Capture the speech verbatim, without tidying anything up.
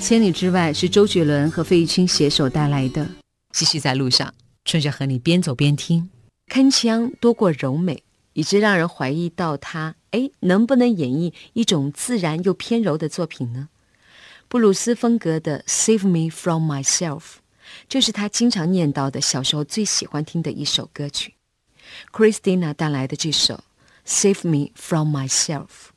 千里之外是周杰伦和费玉清携手带来的。继续在路上，春雪和你边走边听。铿锵多过柔美，以致让人怀疑到他诶能不能演绎一种自然又偏柔的作品呢？布鲁斯风格的 Save Me From Myself， 这是他经常念叨的小时候最喜欢听的一首歌曲。Christina 带来的这首 Save Me From Myself。